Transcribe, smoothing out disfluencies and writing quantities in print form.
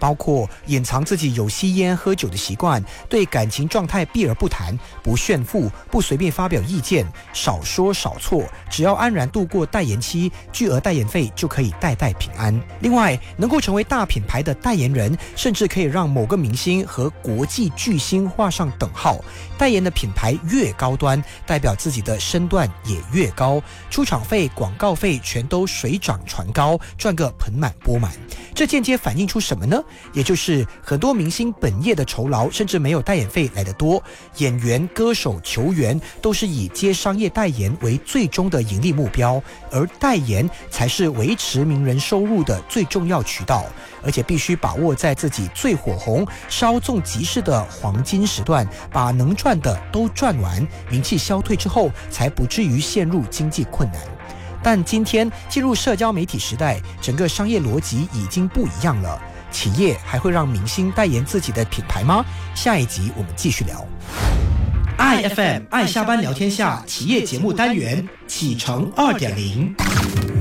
包括隐藏自己有吸烟喝酒的习惯，对感情状态避而不谈，不炫富，不随便发表意见，少说少错，只要安然度过代言期，巨额代言费就可以代代平安。另外，能够成为大品牌的代言人，甚至可以让某个明星和国际巨星画上等号。代言的品牌越高端，代表自己的身段也越高，出场费、广告费全都水涨船高，赚个盆满钵满。这间接反映出什么呢？也就是很多明星本业的酬劳甚至没有代言费来得多，演员、歌手、球员都是以接商业代言为最终的盈利目标，而代言才是维持名人收入的最重要渠道，而且必须把握在自己最火红、稍纵即逝的黄金时段，把能赚的都赚完，名气消退之后才不至于陷入经济困难。但今天进入社交媒体时代，整个商业逻辑已经不一样了。企业还会让明星代言自己的品牌吗？下一集我们继续聊。IFM 爱下班聊天下企业节目单元启程2.0。